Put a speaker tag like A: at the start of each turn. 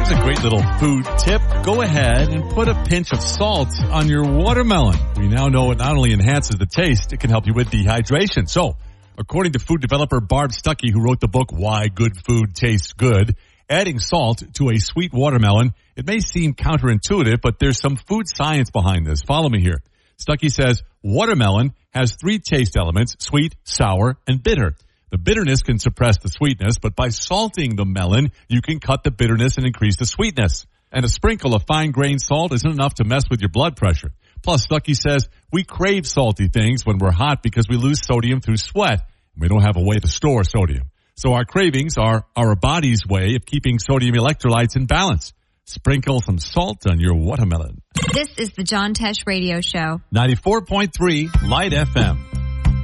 A: Here's a great little food tip. Go ahead and put a pinch of salt on your watermelon. We now know it not only enhances the taste, it can help you with dehydration. So, according to food developer Barb Stuckey, who wrote the book Why Good Food Tastes Good, adding salt to a sweet watermelon, it may seem counterintuitive, but there's some food science behind this. Follow me here. Stuckey says watermelon has 3 taste elements: sweet, sour, and bitter. The bitterness can suppress the sweetness, but by salting the melon, you can cut the bitterness and increase the sweetness. And a sprinkle of fine-grained salt isn't enough to mess with your blood pressure. Plus, Stuckey says we crave salty things when we're hot because we lose sodium through sweat. We don't have a way to store sodium. So our cravings are our body's way of keeping sodium electrolytes in balance. Sprinkle some salt on your watermelon.
B: This is the John Tesh Radio Show.
A: 94.3 Light FM.